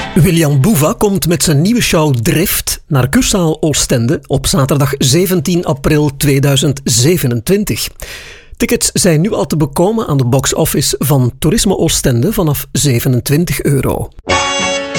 William Boeva komt met zijn nieuwe show Drift naar Cursaal Oostende op zaterdag 17 april 2027. Tickets zijn nu al te bekomen aan de box-office van Toerisme Oostende vanaf €27.